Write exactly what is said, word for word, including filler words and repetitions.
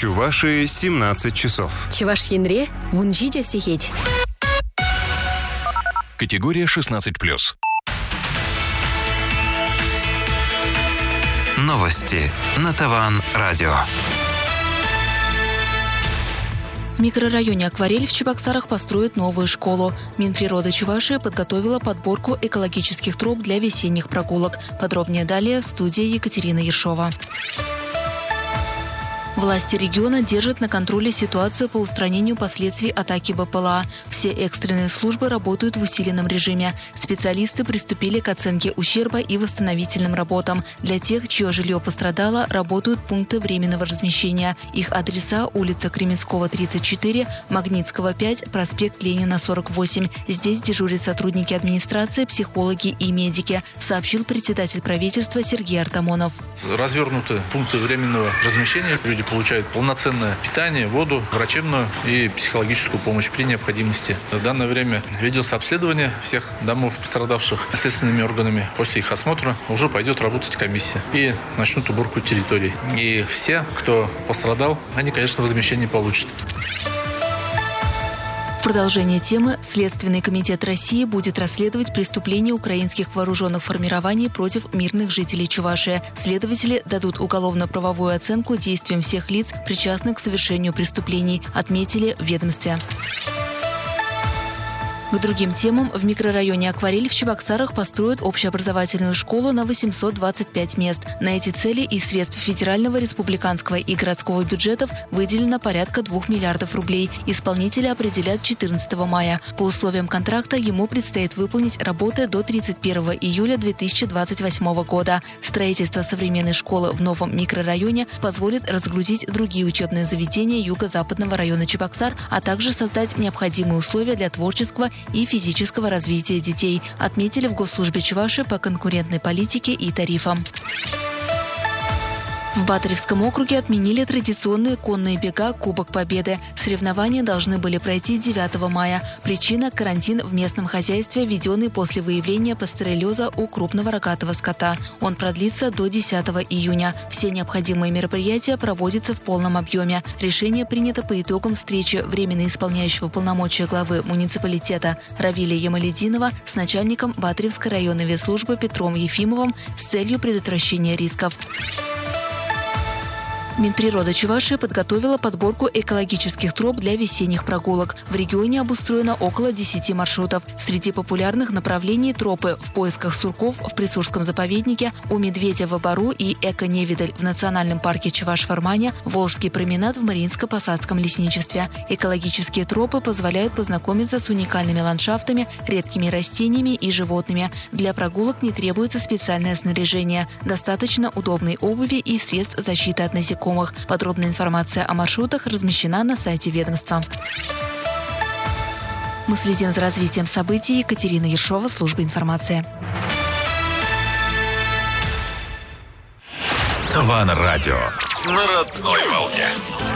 Чувашии семнадцать часов. Чуваш-Янре вунжидя сихеть. Категория шестнадцать плюс. Новости на Таван Радио. В микрорайоне Акварель в Чебоксарах построят новую школу. Минприроды Чувашии подготовила подборку экологических троп для весенних прогулок. Подробнее далее в студии Екатерина Ершова. Власти региона держат на контроле ситуацию по устранению последствий атаки БПЛА. Все экстренные службы работают в усиленном режиме. Специалисты приступили к оценке ущерба и восстановительным работам. Для тех, чье жилье пострадало, работают пункты временного размещения. Их адреса: улица Кременского, тридцать четыре, Магнитского, пять, проспект Ленина, сорок восемь. Здесь дежурят сотрудники администрации, психологи и медики, сообщил председатель правительства Сергей Артамонов. Развернуты пункты временного размещения. Люди получают полноценное питание, воду, врачебную и психологическую помощь при необходимости. В данное время ведется обследование всех домов, пострадавших следственными органами. После их осмотра уже пойдет работать комиссия и начнут уборку территорий. И все, кто пострадал, они, конечно, возмещение получат. В продолжение темы Следственный комитет России будет расследовать преступления украинских вооруженных формирований против мирных жителей Чувашии. Следователи дадут уголовно-правовую оценку действиям всех лиц, причастных к совершению преступлений, отметили в ведомстве. К другим темам. В микрорайоне Акварель в Чебоксарах построят общеобразовательную школу на восемьсот двадцать пять мест. На эти цели из средств федерального, республиканского и городского бюджетов выделено порядка двух миллиардов рублей. Исполнители определят четырнадцатого мая. По условиям контракта ему предстоит выполнить работы до тридцать первого июля две тысячи двадцать восьмого года. Строительство современной школы в новом микрорайоне позволит разгрузить другие учебные заведения юго-западного района Чебоксар, а также создать необходимые условия для творческого и физического развития детей, отметили в Госслужбе Чувашии по конкурентной политике и тарифам. В Батаревском округе отменили традиционные конные бега «Кубок Победы». Соревнования должны были пройти девятого мая. Причина – карантин в местном хозяйстве, введенный после выявления пастереллеза у крупного рогатого скота. Он продлится до десятого июня. Все необходимые мероприятия проводятся в полном объеме. Решение принято по итогам встречи временно исполняющего полномочия главы муниципалитета Равиля Ямалединова с начальником Батаревской районной ветслужбы Петром Ефимовым с целью предотвращения рисков. Минприроды Чувашии подготовила подборку экологических троп для весенних прогулок. В регионе обустроено около десяти маршрутов. Среди популярных направлений тропы в поисках сурков в Присурском заповеднике, у Медведя в Бару и Эко-Невидаль в национальном парке Чуваш-Фармания, Волжский променад в Мариинско-Посадском лесничестве. Экологические тропы позволяют познакомиться с уникальными ландшафтами, редкими растениями и животными. Для прогулок не требуется специальное снаряжение. Достаточно удобной обуви и средств защиты от насекомых. Подробная информация о маршрутах размещена на сайте ведомства. Мы следим за развитием событий. Екатерина Ершова, служба информации. Таван Радио. На родной волне.